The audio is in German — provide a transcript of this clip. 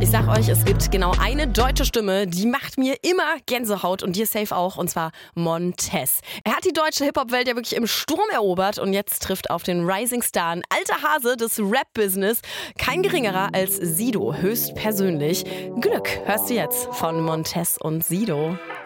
Ich sag euch, es gibt genau eine deutsche Stimme, die macht mir immer Gänsehaut und dir safe auch, und zwar Montez. Er hat die deutsche Hip-Hop-Welt ja wirklich im Sturm erobert und jetzt trifft auf den Rising Star, ein alter Hase des Rap-Business, kein geringerer als Sido, höchstpersönlich. Glück hörst du jetzt von Montez und Sido.